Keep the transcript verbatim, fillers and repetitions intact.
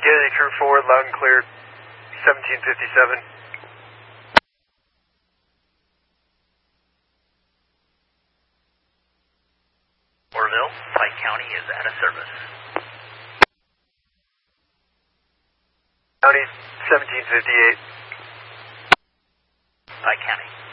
Kennedy, true forward, loud and clear, seventeen fifty-seven. Orville, Pike County is out of service. County, seventeen fifty-eight. Pike County.